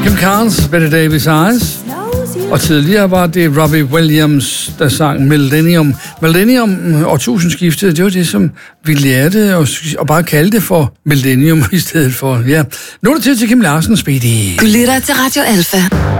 Kim Carnes, Betty Davis Eyes. Og tidligere var det Robbie Williams, der sang Millennium. Millennium, årtusindskiftet, det var det, som vi lærte og bare kaldte for Millennium i stedet for, ja. Nu er det tid til Kim Larsen, Speedy. Du lytter til Radio Alpha.